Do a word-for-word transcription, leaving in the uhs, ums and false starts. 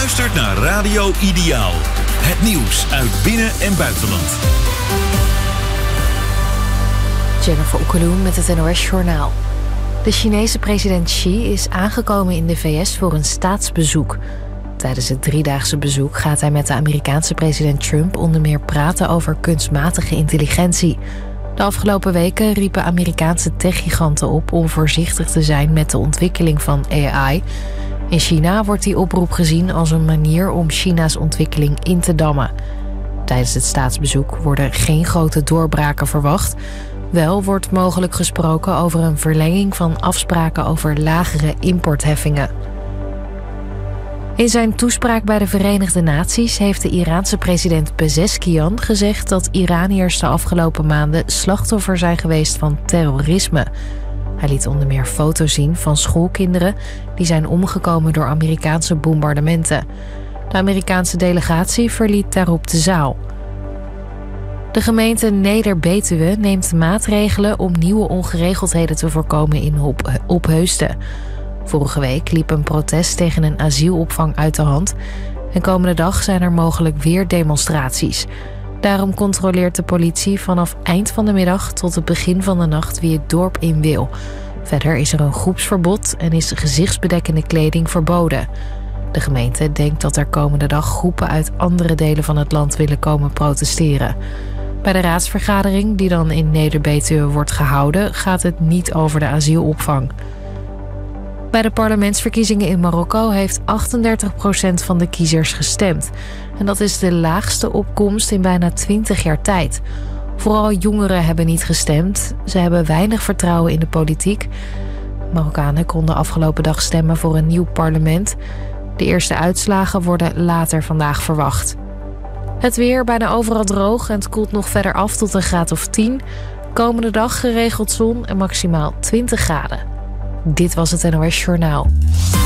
luistert naar Radio Ideaal. Het nieuws uit binnen- en buitenland. Jennifer Okkeloen met het N O S-journaal. De Chinese president Xi is aangekomen in de V S voor een staatsbezoek. Tijdens het driedaagse bezoek gaat hij met de Amerikaanse president Trump onder meer praten over kunstmatige intelligentie. De afgelopen weken riepen Amerikaanse techgiganten op om voorzichtig te zijn met de ontwikkeling van A I. In China wordt die oproep gezien als een manier om China's ontwikkeling in te dammen. Tijdens het staatsbezoek worden geen grote doorbraken verwacht. Wel wordt mogelijk gesproken over een verlenging van afspraken over lagere importheffingen. In zijn toespraak bij de Verenigde Naties heeft de Iraanse president Pezeshkian gezegd dat Iraniërs de afgelopen maanden slachtoffer zijn geweest van terrorisme. Hij liet onder meer foto's zien van schoolkinderen die zijn omgekomen door Amerikaanse bombardementen. De Amerikaanse delegatie verliet daarop de zaal. De gemeente Neder-Betuwe neemt maatregelen om nieuwe ongeregeldheden te voorkomen in Opheusden. Vorige week liep een protest tegen een asielopvang uit de hand. En komende dag zijn er mogelijk weer demonstraties. Daarom controleert de politie vanaf eind van de middag tot het begin van de nacht wie het dorp in wil. Verder is er een groepsverbod en is gezichtsbedekkende kleding verboden. De gemeente denkt dat er komende dag groepen uit andere delen van het land willen komen protesteren. Bij de raadsvergadering, die dan in Neder-Betuwe wordt gehouden, gaat het niet over de asielopvang. Bij de parlementsverkiezingen in Marokko heeft achtendertig procent van de kiezers gestemd. En dat is de laagste opkomst in bijna twintig jaar tijd. Vooral jongeren hebben niet gestemd. Ze hebben weinig vertrouwen in de politiek. Marokkanen konden afgelopen dag stemmen voor een nieuw parlement. De eerste uitslagen worden later vandaag verwacht. Het weer bijna overal droog en het koelt nog verder af tot een graad of tien. Komende dag geregeld zon en maximaal twintig graden. Dit was het N O S Journaal.